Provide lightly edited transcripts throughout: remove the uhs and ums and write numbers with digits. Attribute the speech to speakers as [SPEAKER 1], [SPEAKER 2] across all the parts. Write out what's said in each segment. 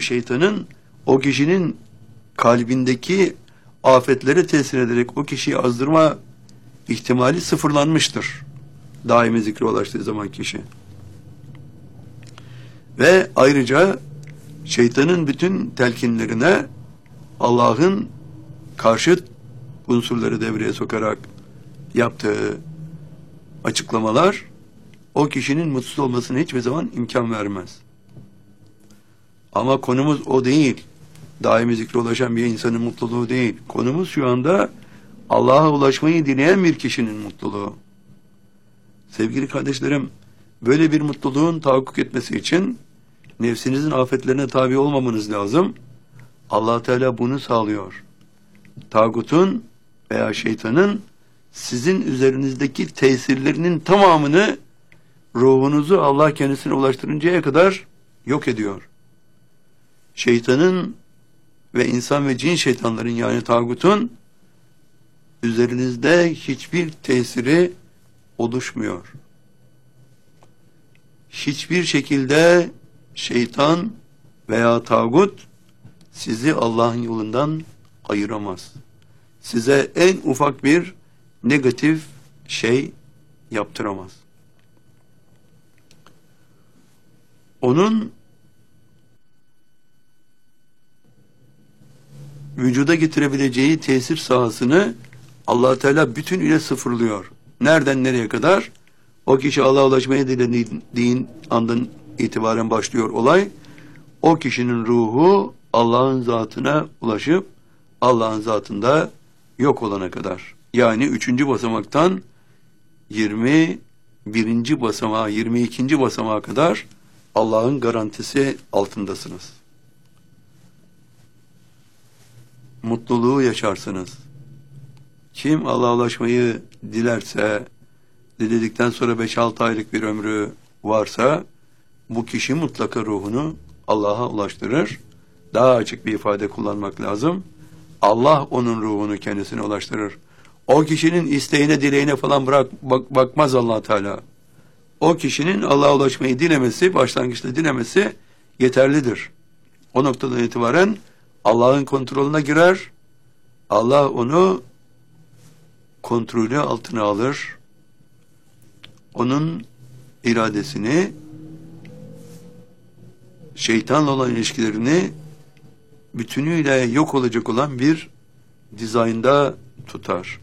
[SPEAKER 1] şeytanın o kişinin kalbindeki afetlere tesir ederek o kişiyi azdırma ihtimali sıfırlanmıştır. Daimi zikre ulaştığı zaman kişi. Ve ayrıca şeytanın bütün telkinlerine Allah'ın karşıt unsurları devreye sokarak yaptığı açıklamalar o kişinin mutsuz olmasına hiçbir zaman imkan vermez. Ama konumuz o değil. Daimi zikre ulaşan bir insanın mutluluğu değil. Konumuz şu anda Allah'a ulaşmayı dileyen bir kişinin mutluluğu. Sevgili kardeşlerim, böyle bir mutluluğun tahakkuk etmesi için nefsinizin afetlerine tabi olmamanız lazım. Allah Teala bunu sağlıyor. Tağutun veya şeytanın sizin üzerinizdeki tesirlerinin tamamını ruhunuzu Allah kendisine ulaştırıncaya kadar yok ediyor. Şeytanın ve insan ve cin şeytanların yani tağutun üzerinizde hiçbir tesiri oluşmuyor. Hiçbir şekilde şeytan veya tağut sizi Allah'ın yolundan ayıramaz. Size en ufak bir negatif şey yaptıramaz. Onun vücuda getirebileceği tesir sahasını Allah Teala bütünüyle sıfırlıyor. Nereden nereye kadar? O kişi Allah'a ulaşmaya dilediğin andan itibaren başlıyor olay. O kişinin ruhu Allah'ın zatına ulaşıp Allah'ın zatında yok olana kadar. Yani 3. basamaktan 21. basamağa, 22. basamağa kadar Allah'ın garantisi altındasınız. Mutluluğu yaşarsınız. Kim Allah'a ulaşmayı dilerse, diledikten sonra 5-6 aylık bir ömrü varsa, bu kişi mutlaka ruhunu Allah'a ulaştırır. Daha açık bir ifade kullanmak lazım. Allah onun ruhunu kendisine ulaştırır. O kişinin isteğine, dileğine falan bakmaz Allah Teala. O kişinin Allah'a ulaşmayı dilemesi, başlangıçta dilemesi yeterlidir. O noktadan itibaren Allah'ın kontrolüne girer. Allah onu kontrolü altına alır. Onun iradesini, şeytanla olan ilişkilerini bütünüyle yok olacak olan bir dizaynda tutar.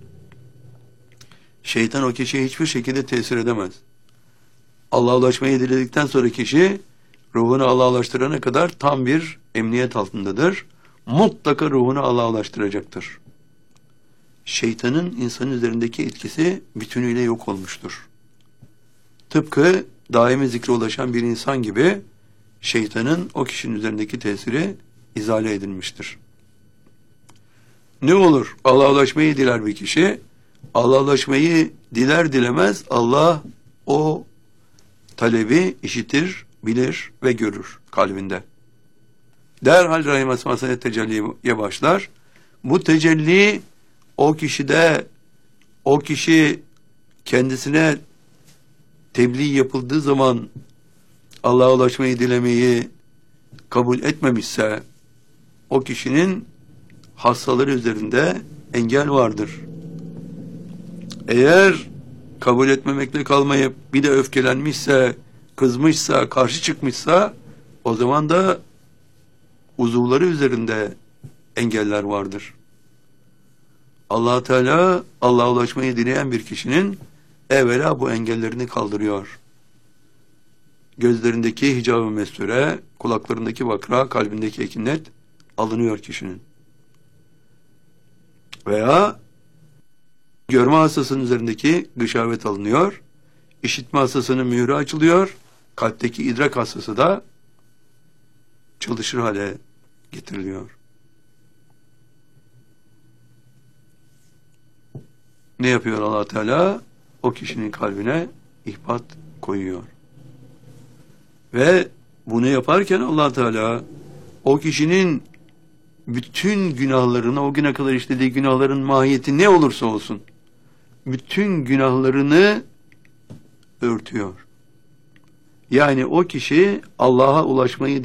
[SPEAKER 1] Şeytan o kişiye hiçbir şekilde tesir edemez. Allah'a ulaşmayı diledikten sonra kişi ruhunu Allah'a ulaştırana kadar tam bir emniyet altındadır. Mutlaka ruhunu Allah'a ulaştıracaktır. Şeytanın insan üzerindeki etkisi bütünüyle yok olmuştur. Tıpkı daimi zikre ulaşan bir insan gibi şeytanın o kişinin üzerindeki tesiri izale edilmiştir. Ne olur? Allah'a ulaşmayı diler bir kişi. Allah'a ulaşmayı diler dilemez Allah o talebi işitir, bilir ve görür kalbinde. Derhal rahim esmasına tecelliye başlar. Bu tecelli o kişi kendisine tebliğ yapıldığı zaman Allah'a ulaşmayı dilemeyi kabul etmemişse o kişinin hastaları üzerinde engel vardır. Eğer kabul etmemekle kalmayıp bir de öfkelenmişse, kızmışsa, karşı çıkmışsa o zaman da uzuvları üzerinde engeller vardır. Allah Teala Allah'a ulaşmayı dileyen bir kişinin evvela bu engellerini kaldırıyor. Gözlerindeki hicab-ı mesture, kulaklarındaki vakra, kalbindeki ekinnet alınıyor kişinin. Veya görme hastasının üzerindeki gışavet alınıyor, işitme hastasının mührü açılıyor, kalpteki idrak hastası da çalışır hale getiriliyor. Ne yapıyor Allah Teala? O kişinin kalbine ihbat koyuyor. Ve bunu yaparken Allah Teala o kişinin bütün günahlarını, o güne kadar işlediği günahların mahiyeti ne olursa olsun, bütün günahlarını örtüyor. Yani o kişi Allah'a ulaşmayı